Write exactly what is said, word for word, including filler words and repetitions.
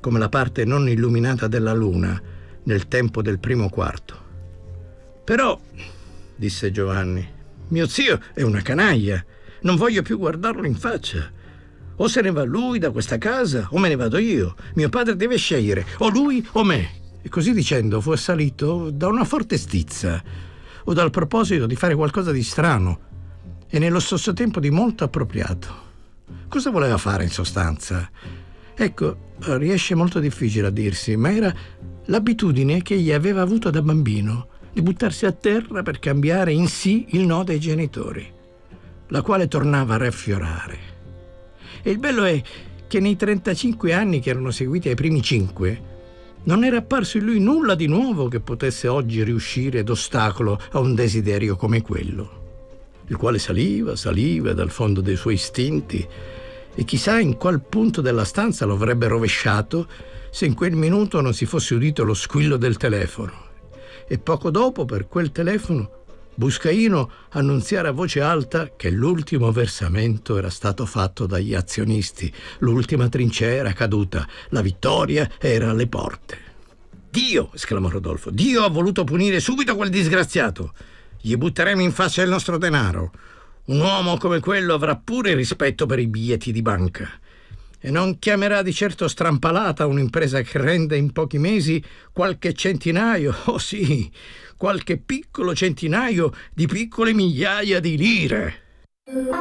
come la parte non illuminata della luna nel tempo del primo quarto. Però, disse Giovanni, mio zio è una canaglia, non voglio più guardarlo in faccia. O se ne va lui da questa casa o me ne vado io. Mio padre deve scegliere, o lui o me. E così dicendo fu assalito da una forte stizza o dal proposito di fare qualcosa di strano e nello stesso tempo di molto appropriato. Cosa voleva fare in sostanza? Ecco, riesce molto difficile a dirsi, ma era l'abitudine che egli aveva avuto da bambino di buttarsi a terra per cambiare in sì il no dei genitori, la quale tornava a riaffiorare. E il bello è che nei trentacinque anni che erano seguiti ai primi cinque non era apparso in lui nulla di nuovo che potesse oggi riuscire d'ostacolo a un desiderio come quello, il quale saliva, saliva dal fondo dei suoi istinti e chissà in qual punto della stanza lo avrebbe rovesciato se in quel minuto non si fosse udito lo squillo del telefono e poco dopo per quel telefono Buscaino annunziare a voce alta che l'ultimo versamento era stato fatto dagli azionisti, l'ultima trincea era caduta, la vittoria era alle porte. Dio, esclamò Rodolfo, Dio ha voluto punire subito quel disgraziato. Gli butteremo in faccia il nostro denaro. Un uomo come quello avrà pure rispetto per i biglietti di banca. E non chiamerà di certo strampalata un'impresa che rende in pochi mesi qualche centinaio, oh sì, qualche piccolo centinaio di piccole migliaia di lire.